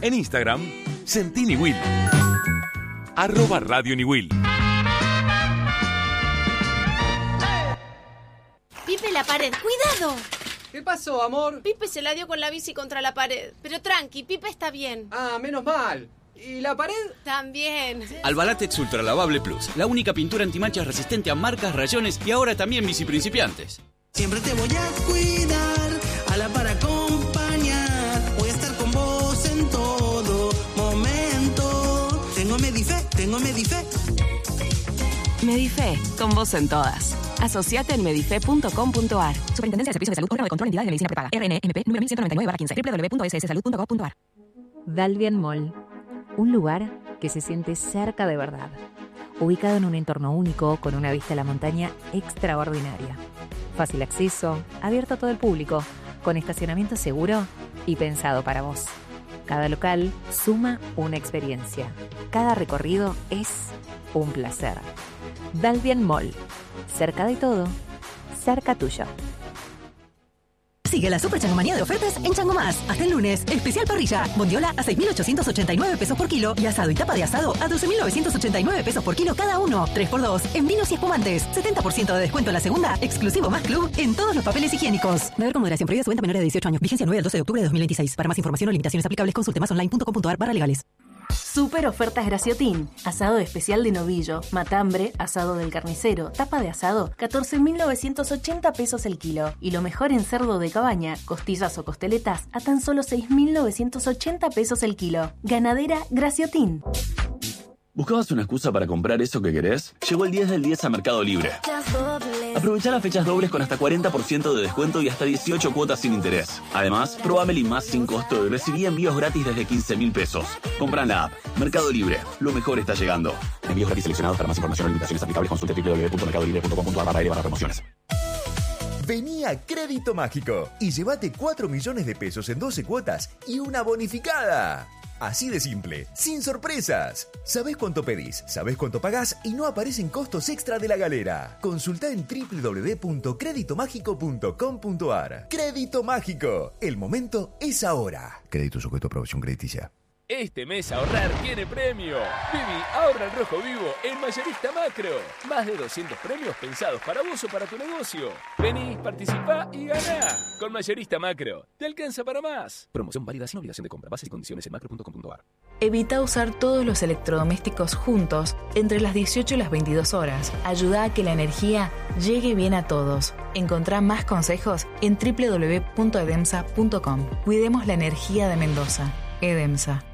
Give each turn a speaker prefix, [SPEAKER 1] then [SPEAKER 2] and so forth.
[SPEAKER 1] En Instagram, Sentí Niwil. @Radio Niwil.
[SPEAKER 2] Pipe, la pared, ¡cuidado!
[SPEAKER 3] ¿Qué pasó, amor?
[SPEAKER 2] Pipe se la dio con la bici contra la pared. Pero tranqui, Pipe está bien.
[SPEAKER 3] Ah, menos mal. ¿Y la pared?
[SPEAKER 2] También.
[SPEAKER 4] Albalatex Ultra Lavable Plus, la única pintura antimanchas resistente a marcas, rayones y ahora también bici principiantes.
[SPEAKER 5] Siempre te voy a cuidar, a la par acompañar. Voy a estar con vos en todo momento. Tengo Medife.
[SPEAKER 6] Medife, con vos en todas. Asociate en medife.com.ar. Superintendencia de Servicios de Salud, órgano de control en entidades de medicina prepaga. RNMP, número 1199/15, www.sssalud.gov.ar.
[SPEAKER 7] Dalvian Mall, un lugar que se siente cerca de verdad. Ubicado en un entorno único, con una vista a la montaña extraordinaria. Fácil acceso, abierto a todo el público, con estacionamiento seguro y pensado para vos. Cada local suma una experiencia. Cada recorrido es un placer. Dalvian Mall. Cerca de todo, cerca tuyo.
[SPEAKER 8] Sigue la super changomanía de ofertas en Chango Más. Hasta el lunes, especial parrilla. Bondiola a 6.889 pesos por kilo y asado y tapa de asado a 12.989 pesos por kilo cada uno. 3x2 en vinos y espumantes. 70% de descuento en la segunda, exclusivo Más Club en todos los papeles higiénicos. Beber con moderación, prohibida su venta a menores de 18 años. Vigencia 9 al 12 de octubre de 2026. Para más información o limitaciones aplicables, consulte masonline.com.ar/legales.
[SPEAKER 9] Super ofertas Graciotin. Asado especial de novillo, matambre, asado del carnicero, tapa de asado, 14.980 pesos el kilo. Y lo mejor en cerdo de cabaña, costillas o costeletas, a tan solo 6.980 pesos el kilo. Ganadera Graciotin.
[SPEAKER 10] ¿Buscabas una excusa para comprar eso que querés? Llegó el 10 del 10 a Mercado Libre. Aprovecha las fechas dobles con hasta 40% de descuento y hasta 18 cuotas sin interés. Además, probá Meli Más sin costo y recibí envíos gratis desde 15.000 pesos. Compra en la app. Mercado Libre. Lo mejor está llegando. Envíos gratis seleccionados. Para más información o limitaciones aplicables, consulte www.mercadolibre.com.ar/promociones.
[SPEAKER 11] Vení a Crédito Mágico y llévate 4 millones de pesos en 12 cuotas y una bonificada. Así de simple, sin sorpresas. Sabés cuánto pedís, sabés cuánto pagás y no aparecen costos extra de la galera. Consultá en www.creditomágico.com.ar. Crédito Mágico. El momento es ahora. Crédito sujeto a aprobación crediticia.
[SPEAKER 12] Este mes ahorrar tiene premio. Vivi, ahorra el rojo vivo en Mayorista Macro. Más de 200 premios pensados para vos o para tu negocio. Vení, participá y ganá. Con Mayorista Macro, te alcanza para más. Promoción válida sin obligación de compra. Bases y condiciones en macro.com.ar.
[SPEAKER 9] Evita usar todos los electrodomésticos juntos entre las 18 y las 22 horas. Ayuda a que la energía llegue bien a todos. Encontrá más consejos en www.edemsa.com. Cuidemos la energía de Mendoza. Edemsa.